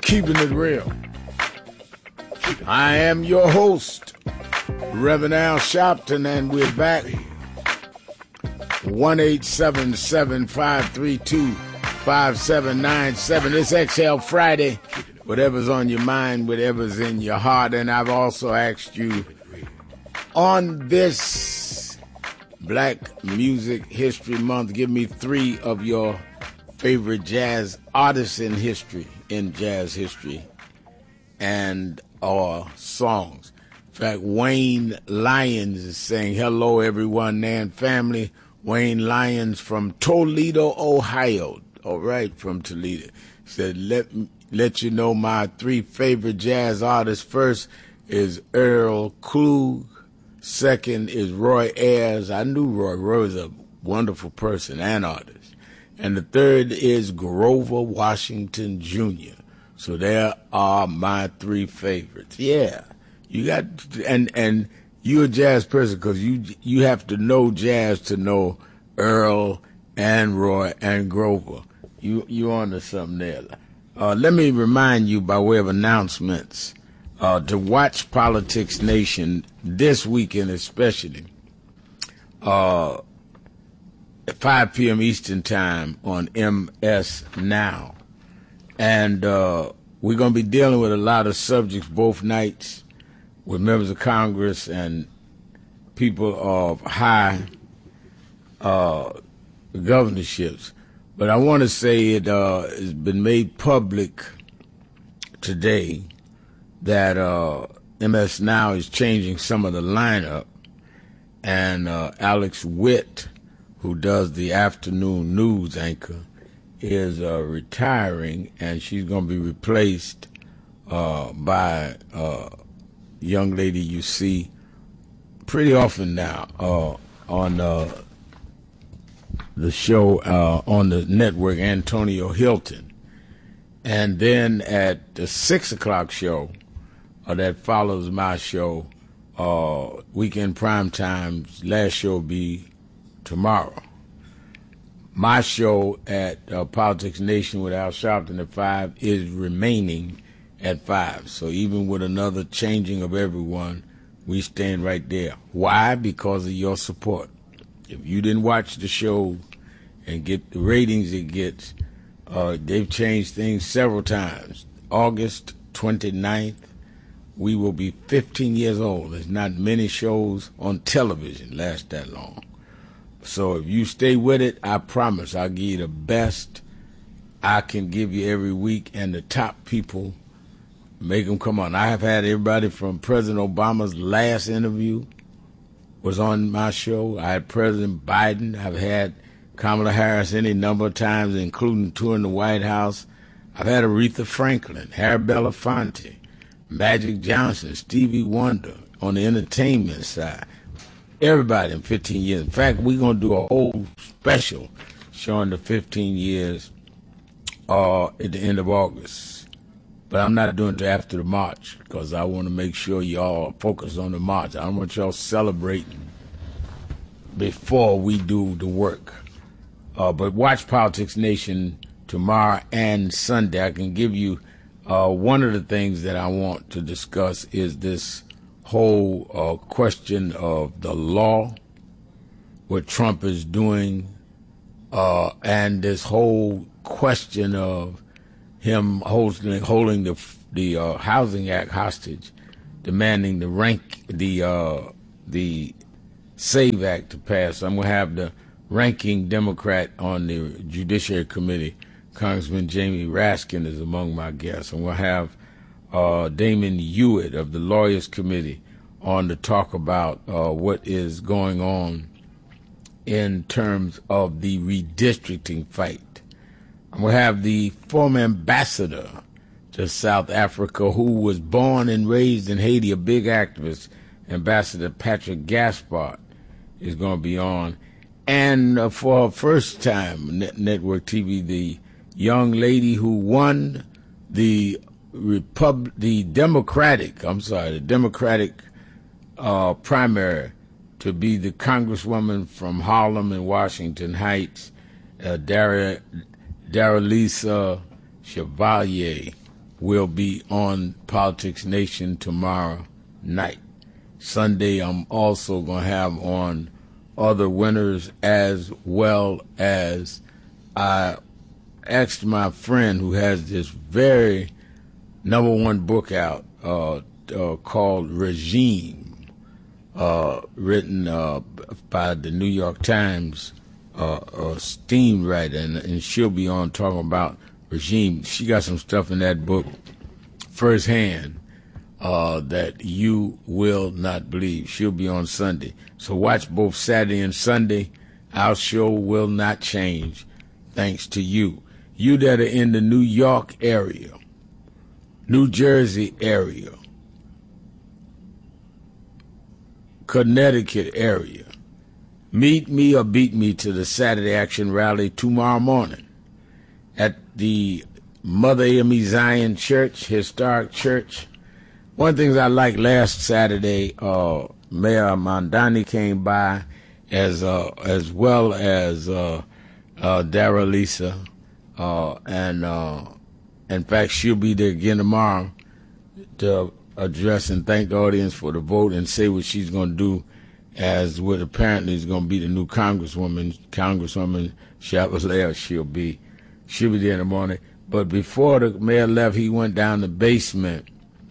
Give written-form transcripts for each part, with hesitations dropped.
Keeping it real. I am your host, Reverend Al Sharpton, and we're back. 1-877-532-5797. It's Exhale Friday. Whatever's on your mind, whatever's in your heart. And I've also asked you on this Black Music History Month, give me 3 of your favorite jazz artists in history, in jazz history, and or songs. In fact, Wayne Lyons is saying, hello everyone, Nan family. Wayne Lyons from Toledo, Ohio. All right, from Toledo. Said, let you know my 3 favorite jazz artists. First is Earl Klugh. Second is Roy Ayers. I knew Roy. Roy was a wonderful person and artist. And the third is Grover Washington Jr. So there are my 3 favorites. Yeah, you got, and you're a jazz person because you have to know jazz to know Earl and Roy and Grover. You onto something there. Let me remind you by way of announcements to watch Politics Nation this weekend especially. At 5 p.m. Eastern Time on MS Now. And we're going to be dealing with a lot of subjects both nights with members of Congress and people of high governorships. But I want to say it has been made public today that MS Now is changing some of the lineup. And Alex Witt, who does the afternoon news anchor, is retiring, and she's going to be replaced by a young lady you see pretty often now on the show on the network, Antonio Hilton. And then at the 6 o'clock show that follows my show, Weekend Prime Time's last show will be tomorrow. My show at Politics Nation with Al Sharpton at 5 is remaining at 5. So even with another changing of everyone, we stand right there. Why? Because of your support. If you didn't watch the show and get the ratings it gets, they've changed things several times. August 29th, we will be 15 years old. There's not many shows on television last that long. So if you stay with it, I promise I'll give you the best I can give you every week, and the top people, make them come on. I have had everybody from President Obama's last interview was on my show. I had President Biden. I've had Kamala Harris any number of times, including touring the White House. I've had Aretha Franklin, Harry Belafonte, Magic Johnson, Stevie Wonder on the entertainment side. Everybody in 15 years. In fact, we're going to do a whole special showing the 15 years at the end of August. But I'm not doing it after the march because I want to make sure y'all focus on the march. I don't want y'all celebrating before we do the work. But watch Politics Nation tomorrow and Sunday. I can give you one of the things that I want to discuss is this whole question of the law, what Trump is doing, and this whole question of him holding the Housing Act hostage, demanding the SAVE Act to pass. I'm going to have the ranking Democrat on the Judiciary Committee, Congressman Jamie Raskin, is among my guests. I'm going to have Damon Hewitt of the Lawyers Committee on to talk about what is going on in terms of the redistricting fight. I'm going to have the former ambassador to South Africa, who was born and raised in Haiti, a big activist, Ambassador Patrick Gaspard, is going to be on. And for her first time, network TV, the young lady who won the Democratic primary to be the congresswoman from Harlem and Washington Heights, Daralisa Chevalier. will be on Politics Nation tomorrow night. Sunday, I'm also going to have on other winners, as well as I asked my friend who has this very #1 book out called Regime, written by the New York Times esteemed writer, and she'll be on talking about regime. She got some stuff in that book firsthand that you will not believe. She'll be on Sunday. So watch both Saturday and Sunday. Our show will not change thanks to you. You that are in the New York area, New Jersey area, Connecticut area, meet me or beat me to the Saturday Action Rally tomorrow morning at the Mother AME Zion Church, historic church. One of the things I liked last Saturday, Mayor Mandani came by, as well as Dara Lisa, and in fact she'll be there again tomorrow to address and thank the audience for the vote and say what she's going to do, as what apparently is going to be the new Congresswoman Chapelaire. She'll be there in the morning. But before the mayor left, he went down the basement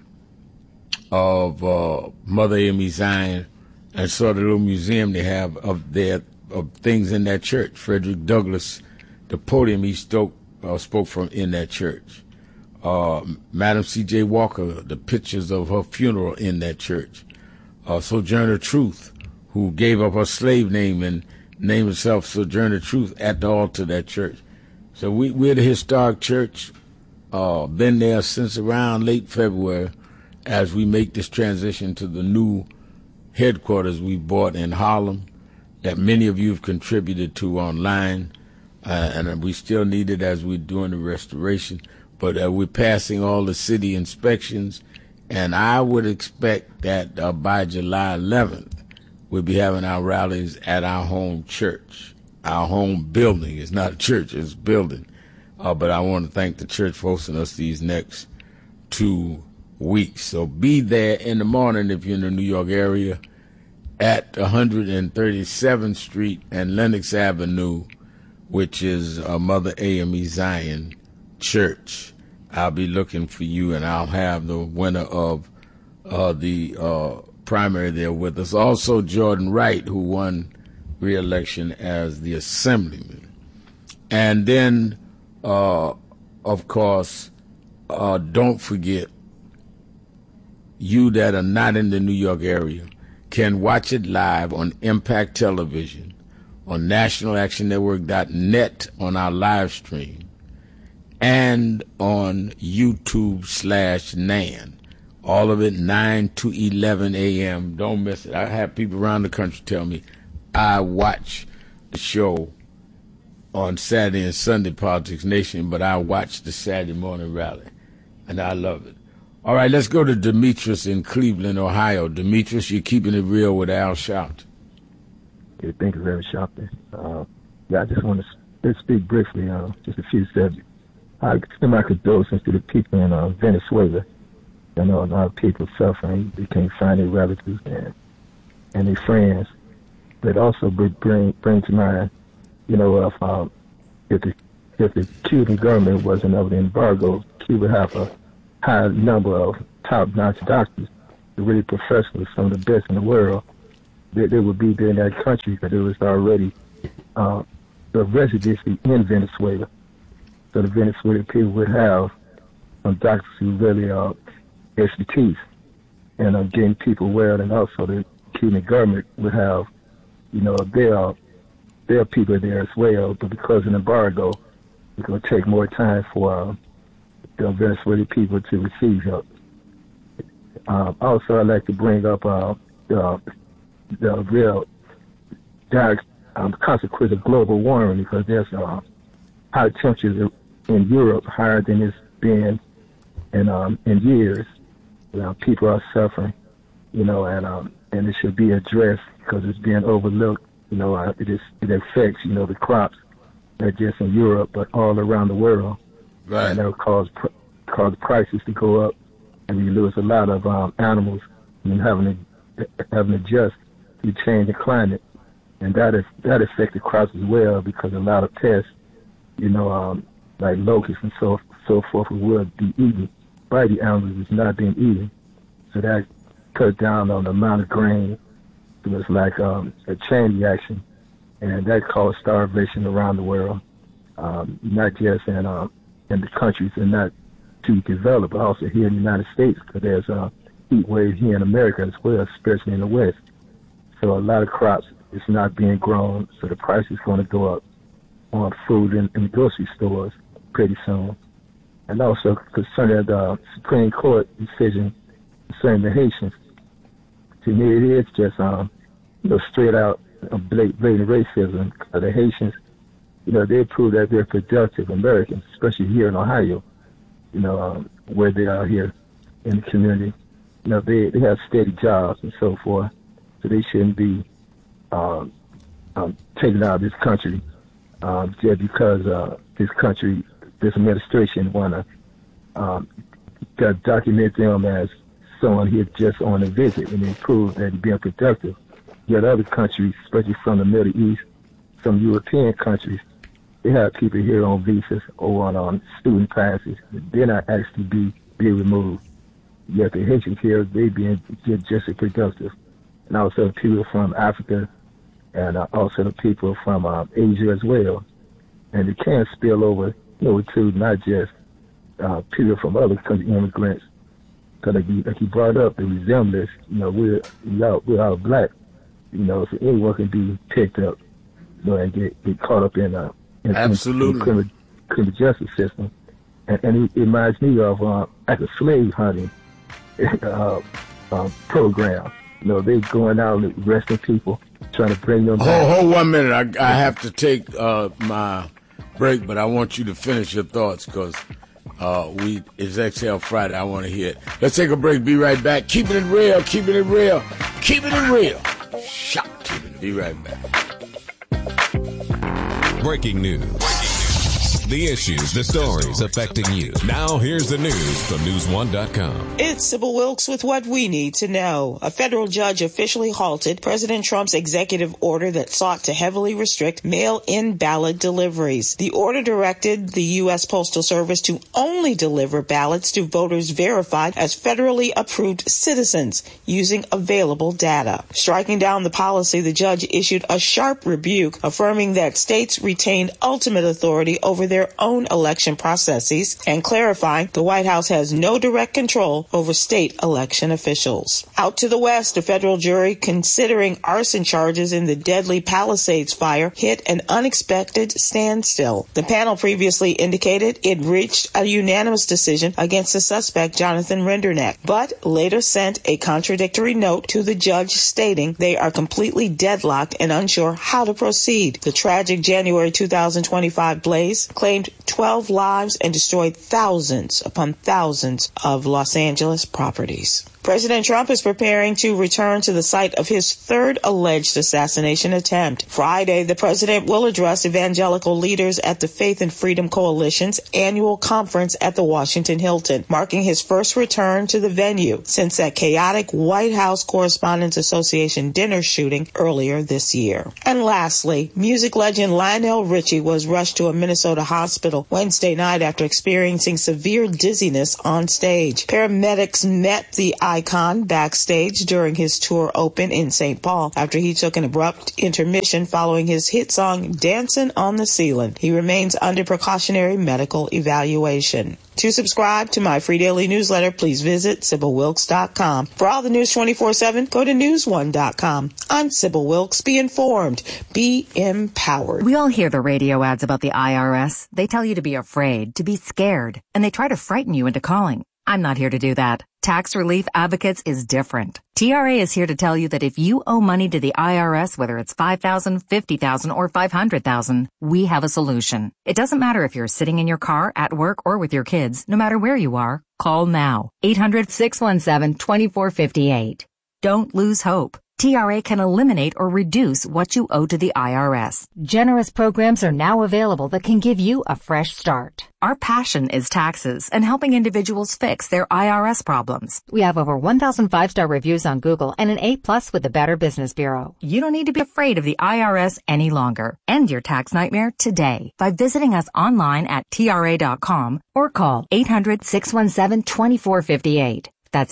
of Mother AME Zion and saw the little museum they have of things in that church. Frederick Douglass, the podium he spoke from in that church. Madam C.J. Walker, the pictures of her funeral in that church. Sojourner Truth, who gave up her slave name and named herself Sojourner Truth at the altar of that church. So we're the historic church, been there since around late February as we make this transition to the new headquarters we bought in Harlem that many of you have contributed to online, and we still need it as we're doing the restoration. But we're passing all the city inspections, and I would expect that by July 11th, we'll be having our rallies at our home church. Our home building. It's not a church, it's a building. But I want to thank the church for hosting us these next 2 weeks. So be there in the morning if you're in the New York area at 137th Street and Lenox Avenue, which is Mother AME Zion Church. I'll be looking for you, and I'll have the winner of the primary there with us. Also, Jordan Wright, who won re-election as the assemblyman. And then, of course, don't forget, you that are not in the New York area can watch it live on Impact Television, on nationalactionnetwork.net on our live stream, and on YouTube/NAN. All of it 9 to 11 a.m. Don't miss it. I have people around the country tell me, I watch the show on Saturday and Sunday, Politics Nation, but I watch the Saturday morning rally, and I love it. All right, let's go to Demetrius in Cleveland, Ohio. Demetrius, you're keeping it real with Al Sharpton. Yeah, thank you very Sharpton. I just want to speak briefly, just a few subjects. I extend my condolences to the people in Venezuela. I know a lot of people suffering. They can't find their relatives and their friends. But also bring to mind, if the Cuban government wasn't under the embargo, Cuba would have a high number of top-notch doctors, really professionals, some of the best in the world. They would be there in that country because there was already a residency in Venezuela. So the Venezuelan people would have some doctors who really are expertise and getting people well, and also the Cuban government would have there are people there as well, but because of the embargo, it's going to take more time for the Venezuelan people to receive help. Also, I'd like to bring up the real direct consequence of global warming, because there's high temperatures in Europe higher than it's been in years. People are suffering, and it should be addressed because it's being overlooked. It affects, the crops, not just in Europe, but all around the world. Right. And that'll cause cause prices to go up, and we lose a lot of animals and having to adjust to change the climate, and that affects the crops as well, because a lot of pests, like locusts and so forth, will be eaten by the animals. It's not being eaten, so that cut down on the amount of grain. So it's like a chain reaction, and that caused starvation around the world, not just in the countries and not too developed, but also here in the United States, because there's a heat wave here in America as well, especially in the West. So a lot of crops is not being grown, so the price is going to go up on food in the grocery stores pretty soon. And also concerning the Supreme Court decision concerning the Haitians, to me it is just straight out blatant racism. The Haitians, they prove that they're productive Americans, especially here in Ohio, where they are here in the community. They have steady jobs and so forth, so they shouldn't be taken out of this country just because this administration want to document them as someone here just on a visit, and they prove that they're being productive. Yet other countries, especially from the Middle East, some European countries, they have people here on visas or on student passes. They're not actually be removed. Yet the Haitians here, they being just as productive. And also people from Africa, and also the people from Asia as well. And it can spill over, to not just people from other countries, immigrants. Because like you brought up, the resemblance, we're all black, so anyone can be picked up, and get caught up in the criminal justice system. And it reminds me of like a slave hunting program. They going out and arresting people, trying to bring them back. Hold 1 minute. I have to take my break, but I want you to finish your thoughts, because it's Exhale Friday. I want to hear it. Let's take a break. Be right back. Keeping it real. Keeping it real. Keeping it real. Shock to it. Be right back. Breaking news. The issues, the stories affecting you. Now here's the news from News1.com. It's Sybil Wilkes with what we need to know. A federal judge officially halted President Trump's executive order that sought to heavily restrict mail-in ballot deliveries. The order directed the U.S. Postal Service to only deliver ballots to voters verified as federally approved citizens using available data. Striking down the policy, the judge issued a sharp rebuke, affirming that states retain ultimate authority over their own election processes and clarifying the White House has no direct control over state election officials. Out to the west, a federal jury considering arson charges in the deadly Palisades fire hit an unexpected standstill. The panel previously indicated it reached a unanimous decision against the suspect, Jonathan Renderneck, but later sent a contradictory note to the judge stating they are completely deadlocked and unsure how to proceed. The tragic January 2025 blaze claimed 12 lives and destroyed thousands upon thousands of Los Angeles properties. President Trump is preparing to return to the site of his third alleged assassination attempt. Friday, the president will address evangelical leaders at the Faith and Freedom Coalition's annual conference at the Washington Hilton, marking his first return to the venue since that chaotic White House Correspondents Association dinner shooting earlier this year. And lastly, music legend Lionel Richie was rushed to a Minnesota hospital Wednesday night after experiencing severe dizziness on stage. Paramedics met the icon backstage during his tour open in St. Paul after he took an abrupt intermission following his hit song Dancing on the Ceiling. He remains under precautionary medical evaluation. To subscribe to my free daily newsletter, please visit SybilWilkes.com. For all the news 24/7, go to News1.com. I'm Sybil Wilkes. Be informed. Be empowered. We all hear the radio ads about the IRS. They tell you to be afraid, to be scared, and they try to frighten you into calling. I'm not here to do that. Tax Relief Advocates is different. TRA is here to tell you that if you owe money to the IRS, whether it's $5,000, $50,000, or $500,000, we have a solution. It doesn't matter if you're sitting in your car, at work, or with your kids. No matter where you are, call now. 800-617-2458. Don't lose hope. TRA can eliminate or reduce what you owe to the IRS. Generous programs are now available that can give you a fresh start. Our passion is taxes and helping individuals fix their IRS problems. We have over 1,000 5-star reviews on Google and an A+ with the Better Business Bureau. You don't need to be afraid of the IRS any longer. End your tax nightmare today by visiting us online at TRA.com or call 800-617-2458. That's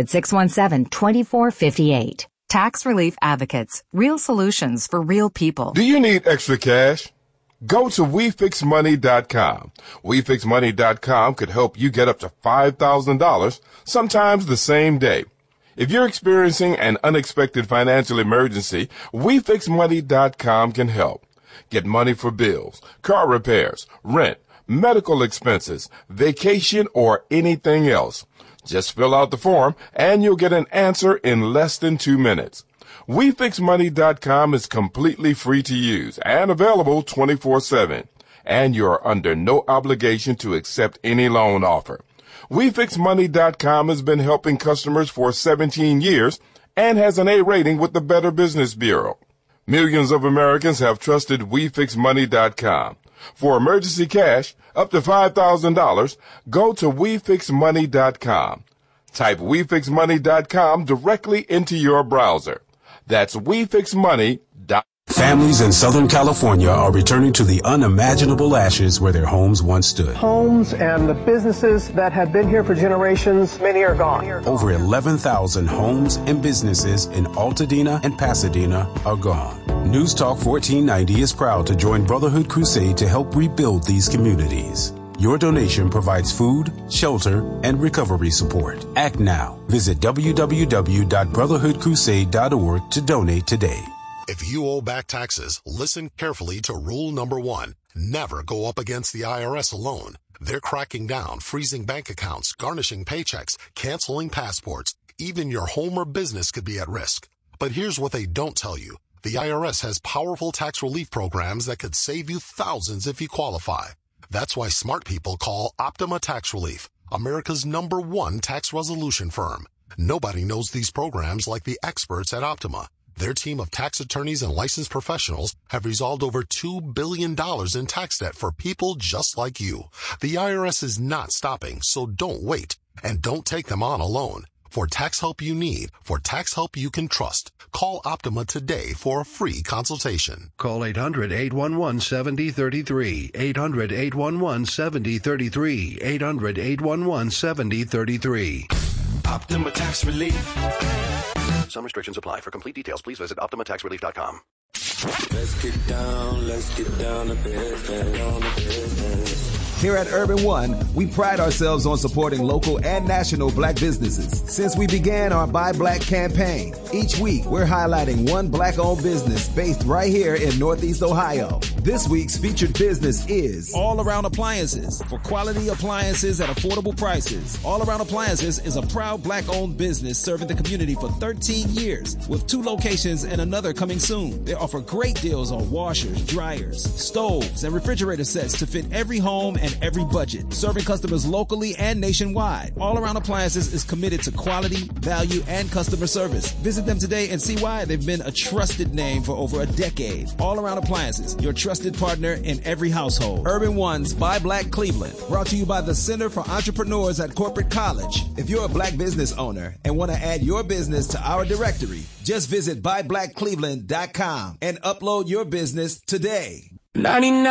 800-617-2458. Tax Relief Advocates. Real solutions for real people. Do you need extra cash? Go to WeFixMoney.com. WeFixMoney.com could help you get up to $5,000, sometimes the same day. If you're experiencing an unexpected financial emergency, WeFixMoney.com can help. Get money for bills, car repairs, rent, medical expenses, vacation, or anything else. Just fill out the form and you'll get an answer in less than 2 minutes. WeFixMoney.com is completely free to use and available 24/7. And you're under no obligation to accept any loan offer. WeFixMoney.com has been helping customers for 17 years and has an A rating with the Better Business Bureau. Millions of Americans have trusted WeFixMoney.com. For emergency cash, up to $5,000, go to WeFixMoney.com. Type WeFixMoney.com directly into your browser. That's WeFixMoney.com. Families in Southern California are returning to the unimaginable ashes where their homes once stood. Homes and the businesses that have been here for generations, many are gone. Over 11,000 homes and businesses in Altadena and Pasadena are gone. News Talk 1490 is proud to join Brotherhood Crusade to help rebuild these communities. Your donation provides food, shelter, and recovery support. Act now. Visit www.brotherhoodcrusade.org to donate today. If you owe back taxes, listen carefully to rule number 1. Never go up against the IRS alone. They're cracking down, freezing bank accounts, garnishing paychecks, canceling passports. Even your home or business could be at risk. But here's what they don't tell you. The IRS has powerful tax relief programs that could save you thousands if you qualify. That's why smart people call Optima Tax Relief, America's #1 tax resolution firm. Nobody knows these programs like the experts at Optima. Their team of tax attorneys and licensed professionals have resolved over $2 billion in tax debt for people just like you. The IRS is not stopping, so don't wait. And don't take them on alone. For tax help you need, for tax help you can trust, call Optima today for a free consultation. Call 800-811-7033, 800-811-7033, 800-811-7033. Optima Tax Relief. Some restrictions apply. For complete details, please visit OptimaTaxRelief.com. Let's get down to business. Here at Urban One, we pride ourselves on supporting local and national black businesses. Since we began our Buy Black campaign, each week we're highlighting one black-owned business based right here in Northeast Ohio. This week's featured business is All Around Appliances. For quality appliances at affordable prices, All Around Appliances is a proud black-owned business serving the community for 13 years with 2 locations and another coming soon. They offer great deals on washers, dryers, stoves, and refrigerator sets to fit every home and every budget, serving customers locally and nationwide. All Around Appliances is committed to quality, value, and customer service. Visit them today and see why they've been a trusted name for over a decade. All Around Appliances, your trusted partner in every household. Urban One's Buy Black Cleveland, brought to you by the Center for Entrepreneurs at Corporate College. If you're a black business owner and want to add your business to our directory, just visit buyblackcleveland.com and upload your business today. 99